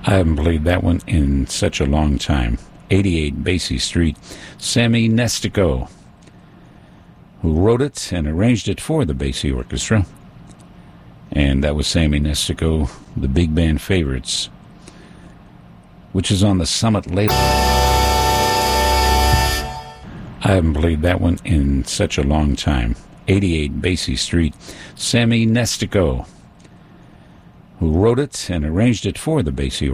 I haven't played that one in such a long time. 88 Basie Street, Sammy Nestico, who wrote it and arranged it for the Basie Orchestra. And that was Sammy Nestico, the big band favorites, which is on the Summit label. I haven't played that one in such a long time. 88 Basie Street, Sammy Nestico, who wrote it and arranged it for the Basie